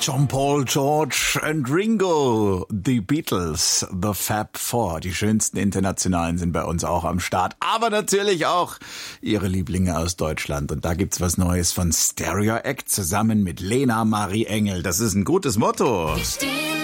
John Paul, George and Ringo, The Beatles, The Fab Four. Die schönsten Internationalen sind bei uns auch am Start. Aber natürlich auch ihre Lieblinge aus Deutschland. Und da gibt's was Neues von Stereo Act zusammen mit Lena Marie Engel. Das ist ein gutes Motto.